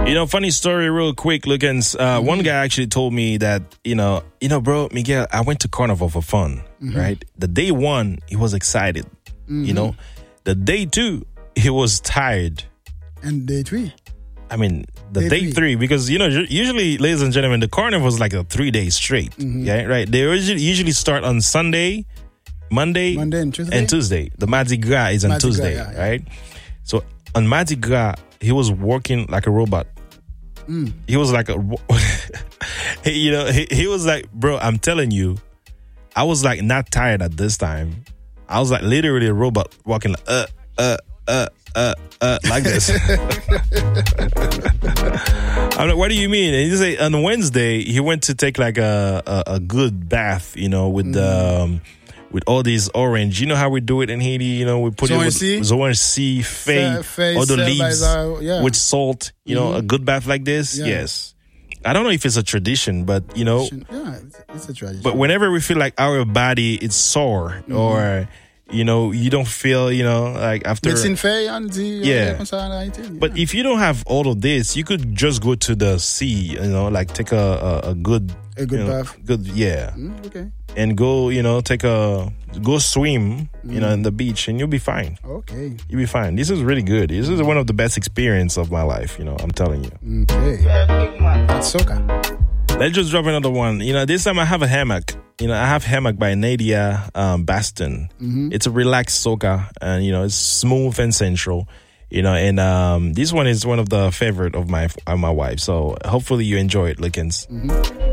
Funny story real quick, Lookins. One guy actually told me that, bro, Miguel, I went to Carnival for fun, right? The day one, he was excited, The day two, he was tired. And day three? I mean, day three, because, usually, ladies and gentlemen, the Carnival is like a 3 days straight, yeah, right? They usually start on Sunday, Monday and Tuesday. The Mardi Gras is on Tuesday, right? So on Mardi Gras, he was working like a robot. He was like he was like, bro, I'm telling you, I was like not tired at this time. I was like literally a robot walking like, like this. I'm like, what do you mean? And he say on Wednesday he went to take like a good bath, with all these orange. You know how we do it in Haiti? We put orange C, fey, all the leaves with salt. A good bath like this. Yeah. Yes. I don't know if it's a tradition, but yeah, it's a tradition. But whenever we feel like our body is sore or you don't feel, like after. It's in fey But if you don't have all of this, you could just go to the sea, like take a good bath. Good, yeah. Okay. And go, go swim, in the beach, and you'll be fine. Okay. You'll be fine. This is really good. This is one of the best experience of my life, I'm telling you. Okay. That's soca. Let's just drop another one. This time I have a hammock. I have Hammock by Nadia Baston. It's a relaxed soca, and, it's smooth and sensual. And this one is one of the favorite of my wife. So hopefully you enjoy it, Lookins.